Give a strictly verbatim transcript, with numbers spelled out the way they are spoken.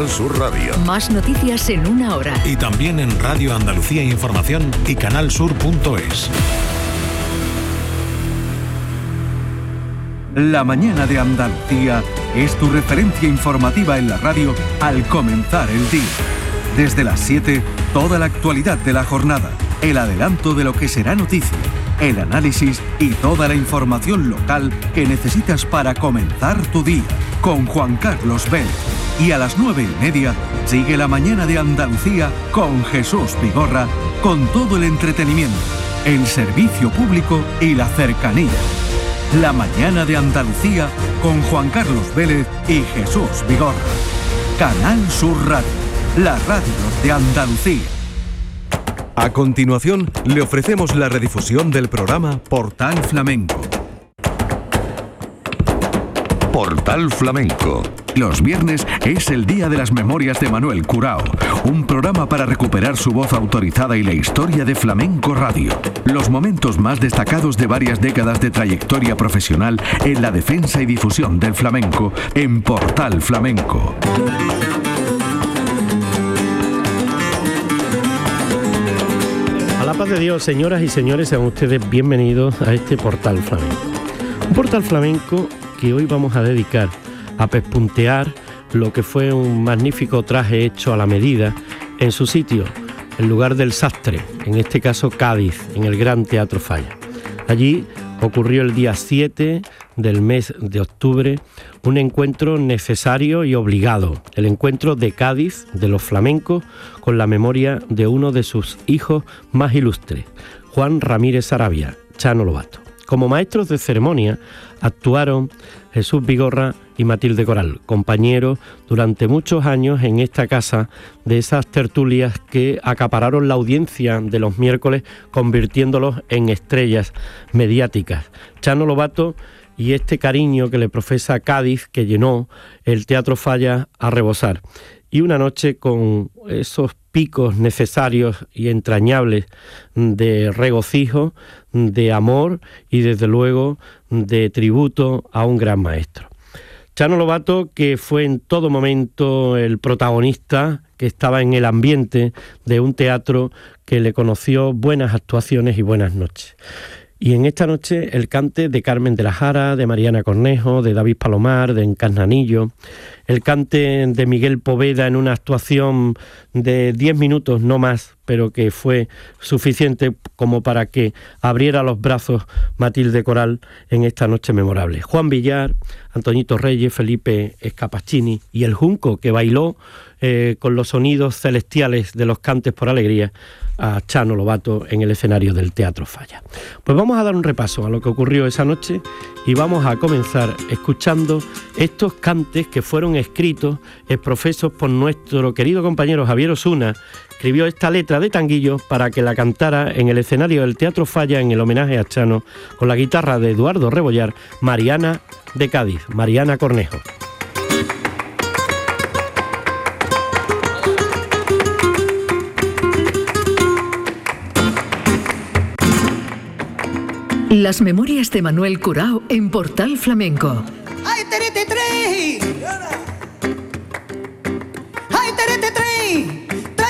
Canal Sur Radio. Más noticias en una hora. Y también en Radio Andalucía Información y canal sur punto es. La mañana de Andalucía es tu referencia informativa en la radio al comenzar el día. Desde las siete, toda la actualidad de la jornada, el adelanto de lo que será noticia, el análisis y toda la información local que necesitas para comenzar tu día, con Juan Carlos Vélez. Y a las nueve y media, sigue la mañana de Andalucía con Jesús Vigorra, con todo el entretenimiento, el servicio público y la cercanía. La mañana de Andalucía con Juan Carlos Vélez y Jesús Vigorra. Canal Sur Radio, la radio de Andalucía. A continuación, le ofrecemos la redifusión del programa Portal Flamenco. Portal Flamenco. Los viernes es el día de las memorias de Manuel Curao, un programa para recuperar su voz autorizada y la historia de Flamenco Radio. Los momentos más destacados de varias décadas de trayectoria profesional en la defensa y difusión del flamenco en Portal Flamenco. A la paz de Dios, señoras y señores, sean ustedes bienvenidos a este Portal Flamenco. Un Portal Flamenco que hoy vamos a dedicar a pespuntear lo que fue un magnífico traje hecho a la medida en su sitio, el lugar del sastre, en este caso Cádiz, en el Gran Teatro Falla. Allí ocurrió el día siete del mes de octubre un encuentro necesario y obligado, el encuentro de Cádiz, de los flamencos, con la memoria de uno de sus hijos más ilustres, Juan Ramírez Sarabia, Chano Lobato. Como maestros de ceremonia actuaron Jesús Vigorra y Matilde Coral, compañeros durante muchos años en esta casa de esas tertulias que acapararon la audiencia de los miércoles, convirtiéndolos en estrellas mediáticas. Chano Lobato y este cariño que le profesa Cádiz, que llenó el Teatro Falla a rebosar. Y una noche con esos picos necesarios y entrañables de regocijo, de amor y desde luego de tributo a un gran maestro. Chano Lobato, que fue en todo momento el protagonista, que estaba en el ambiente de un teatro que le conoció buenas actuaciones y buenas noches. Y en esta noche el cante de Carmen de la Jara, de Mariana Cornejo, de David Palomar, de Encarnanillo, el cante de Miguel Poveda en una actuación de diez minutos, no más, pero que fue suficiente como para que abriera los brazos Matilde Coral en esta noche memorable. Juan Villar, Antoñito Reyes, Felipe Escapaccini y el Junco, que bailó eh, con los sonidos celestiales de los cantes por alegría a Chano Lobato en el escenario del Teatro Falla. Pues vamos a dar un repaso a lo que ocurrió esa noche y vamos a comenzar escuchando estos cantes que fueron escritos, exprofesos por nuestro querido compañero Javier Osuna. Escribió esta letra de tanguillo para que la cantara en el escenario del Teatro Falla en el homenaje a Chano con la guitarra de Eduardo Rebollar, Mariana de Cádiz, Mariana Cornejo. Las memorias de Manuel Curao en Portal Flamenco. ¡Ay, tere, tere!